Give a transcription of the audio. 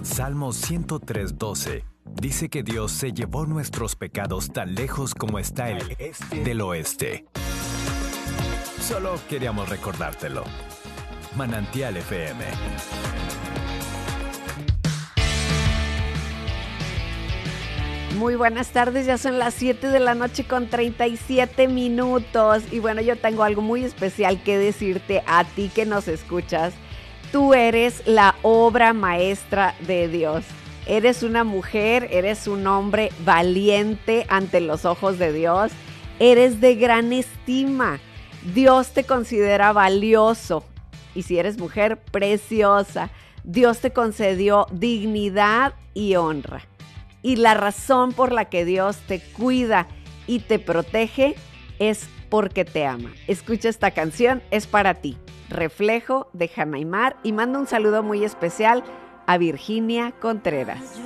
Salmo 103:12 dice que Dios se llevó nuestros pecados tan lejos como está el este del oeste. Solo queríamos recordártelo. Manantial FM. Muy buenas tardes, ya son las 7 de la noche con 37 minutos. Y bueno, yo tengo algo muy especial que decirte a ti que nos escuchas. Tú eres la obra maestra de Dios. Eres una mujer, eres un hombre valiente ante los ojos de Dios. Eres de gran estima. Dios te considera valioso. Y si eres mujer, preciosa. Dios te concedió dignidad y honra. Y la razón por la que Dios te cuida y te protege es porque te ama. Escucha esta canción, es para ti. Reflejo de Janaimar, y mando un saludo muy especial a Virginia Contreras.